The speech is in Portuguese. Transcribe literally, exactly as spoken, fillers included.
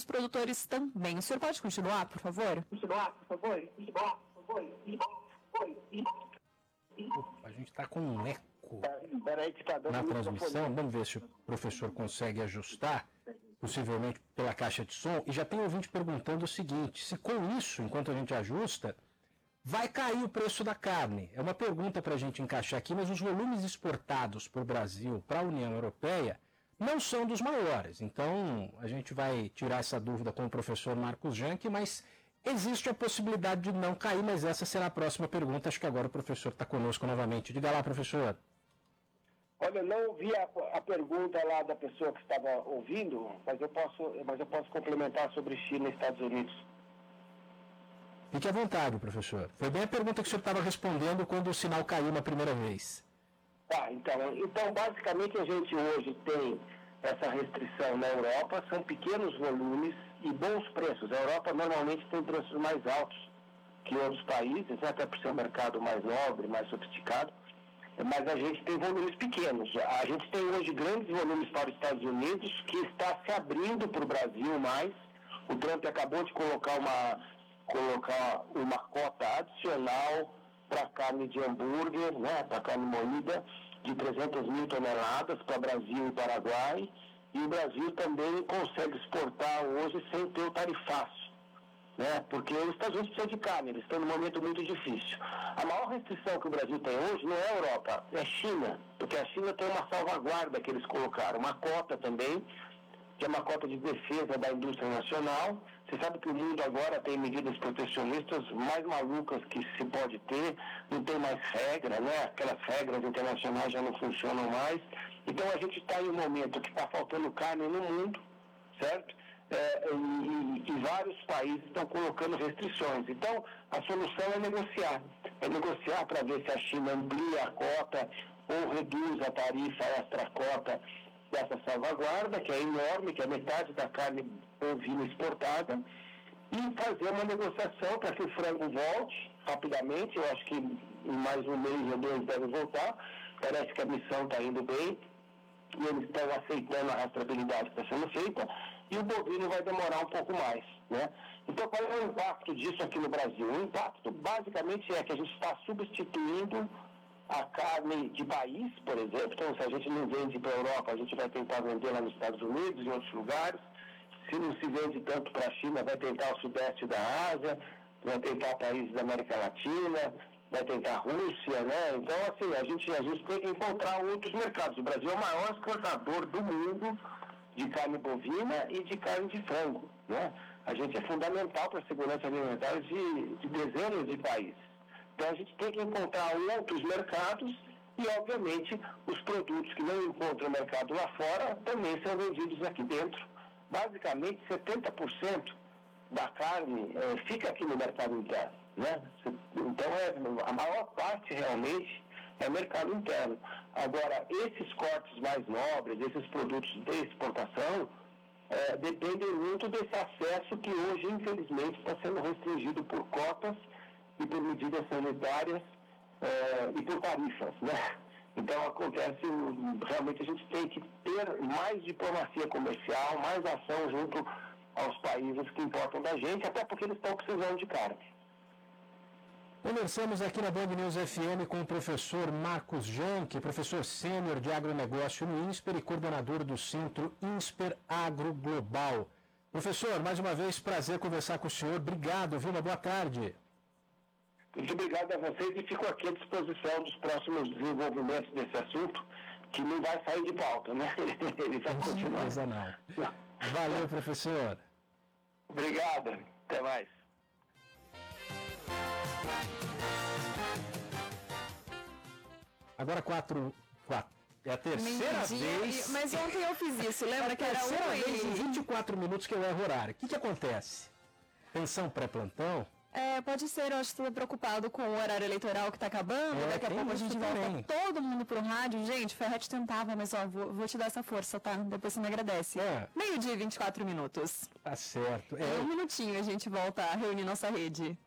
produtores também. O senhor pode continuar, por favor? Continuar, por favor? Continuar, por favor? Opa, a gente está com um eco Peraí que tá dando na transmissão. microfone. Vamos ver se o professor consegue ajustar, possivelmente pela caixa de som. E já tem ouvinte perguntando o seguinte: se com isso, enquanto a gente ajusta, vai cair o preço da carne? É uma pergunta para a gente encaixar aqui, mas os volumes exportados por Brasil para a União Europeia não são dos maiores. Então, a gente vai tirar essa dúvida com o professor Marcos Janck, mas existe a possibilidade de não cair, mas essa será a próxima pergunta. Acho que agora o professor está conosco novamente. Diga lá, professor. Olha, eu não ouvi a, a pergunta lá da pessoa que estava ouvindo, mas eu posso, mas eu posso complementar sobre China e Estados Unidos. Fique à vontade, professor. Foi bem a pergunta que o senhor estava respondendo quando o sinal caiu na primeira vez. Tá, então, então basicamente a gente hoje tem essa restrição na Europa, são pequenos volumes e bons preços. A Europa normalmente tem preços mais altos que outros países, até por ser um mercado mais nobre, mais sofisticado, mas a gente tem volumes pequenos. A gente tem hoje grandes volumes para os Estados Unidos, que está se abrindo para o Brasil mais. O Trump acabou de colocar uma, colocar uma cota adicional para carne de hambúrguer, né, para carne moída, de trezentas mil toneladas para Brasil e Paraguai, e o Brasil também consegue exportar hoje sem ter o tarifaço, né, porque os Estados Unidos precisam de carne, eles estão num momento muito difícil. A maior restrição que o Brasil tem hoje não é a Europa, é a China, porque a China tem uma salvaguarda que eles colocaram, uma cota também, que é uma cota de defesa da indústria nacional. Você sabe que o mundo agora tem medidas protecionistas mais malucas que se pode ter, não tem mais regra, né? Aquelas regras internacionais já não funcionam mais. Então a gente está em um momento que está faltando carne no mundo, certo? É, e, e vários países estão colocando restrições. Então a solução é negociar. É negociar para ver se a China amplia a cota ou reduz a tarifa extra-cota dessa salvaguarda, que é enorme, que é metade da carne bovina exportada, e fazer uma negociação para que o frango volte rapidamente. Eu acho que em mais um mês ou dois deve voltar. Parece que a missão está indo bem e eles estão aceitando a rastreabilidade que está sendo feita, e o bovino vai demorar um pouco mais, né? Então, qual é o impacto disso aqui no Brasil? O impacto basicamente é que a gente está substituindo a carne de país, por exemplo. Então, se a gente não vende para a Europa, a gente vai tentar vender lá nos Estados Unidos e em outros lugares. Se não se vende tanto para a China, vai tentar o sudeste da Ásia, vai tentar países da América Latina, vai tentar a Rússia, né? Então, assim, a gente, a gente tem que encontrar outros mercados. O Brasil é o maior exportador do mundo de carne bovina e de carne de frango, né? A gente é fundamental para a segurança alimentar de, de dezenas de países. Então a gente tem que encontrar outros mercados e, obviamente, os produtos que não encontram mercado lá fora também são vendidos aqui dentro. Basicamente, setenta por cento da carne é, fica aqui no mercado interno, né? Então, é, a maior parte realmente é mercado interno. Agora, esses cortes mais nobres, esses produtos de exportação, é, dependem muito desse acesso que hoje, infelizmente, está sendo restringido por cotas e por medidas sanitárias é, e por tarifas, né? Então acontece, realmente a gente tem que ter mais diplomacia comercial, mais ação junto aos países que importam da gente, até porque eles estão precisando de carne. Conversamos aqui na Band News F M com o professor Marcos Janck, professor sênior de agronegócio no INSPER e coordenador do Centro INSPER Agro Global. Professor, mais uma vez, prazer conversar com o senhor. Obrigado, viu? Uma boa tarde. Muito obrigado a vocês e fico aqui à disposição dos próximos desenvolvimentos desse assunto, que não vai sair de pauta, né? Ele vai continuar. Não. Valeu, professor. Obrigado. Até mais. Agora quatro, quatro. É a terceira Meio-dia, vez. Mas ontem eu fiz isso, lembra É que a era terceira uma vez em e... vinte e quatro minutos que eu erro horário. O que, que acontece? Pensão pré-plantão? É, pode ser, eu acho que você está preocupado com o horário eleitoral que está acabando, É, daqui a tem pouco a isso gente também. volta todo mundo pro rádio. Gente, Ferretti tentava, mas ó, vou, vou te dar essa força, tá? Depois você me agradece. É. Meio-dia e vinte e quatro minutos. Tá certo. Em um minutinho a gente volta a reunir nossa rede.